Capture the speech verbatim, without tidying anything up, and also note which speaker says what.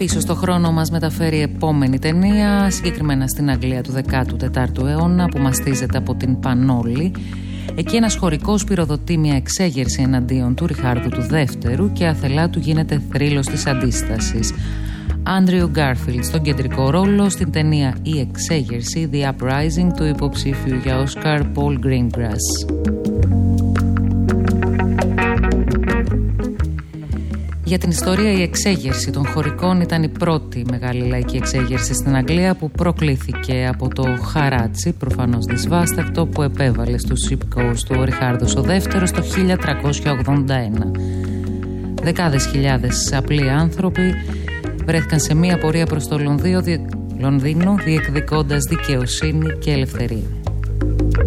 Speaker 1: Πίσω στο χρόνο μας μεταφέρει η επόμενη ταινία, συγκεκριμένα στην Αγγλία του δέκατου τέταρτου αιώνα, που μαστίζεται από την Πανόλη. Εκεί ένας χωρικός πυροδοτεί μια εξέγερση εναντίον του Ριχάρδου του Δεύτερου και αθελά του γίνεται θρύλος της αντίστασης. Άντριου Γκάρφιλντ στον κεντρικό ρόλο στην ταινία «Η εξέγερση» The Uprising του υποψήφιου για Όσκαρ Paul Greengrass. Για την ιστορία, η εξέγερση των χωρικών ήταν η πρώτη μεγάλη λαϊκή εξέγερση στην Αγγλία, που προκλήθηκε από το χαράτσι, προφανώς δυσβάστακτο, που επέβαλε στους υπηκόους του ο Ριχάρδος ο Δεύτερος το χίλια τριακόσια ογδόντα ένα. Δεκάδες χιλιάδες απλοί άνθρωποι βρέθηκαν σε μία πορεία προς το Λονδίνο, Λονδίνο διεκδικώντας δικαιοσύνη και ελευθερία.